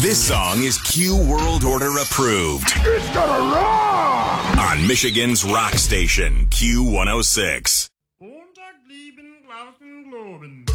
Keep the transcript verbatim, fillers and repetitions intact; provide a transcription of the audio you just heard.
This song is Q World Order approved. It's gonna rock! On Michigan's rock station, Q one oh six. Montag blieben Glauben globen.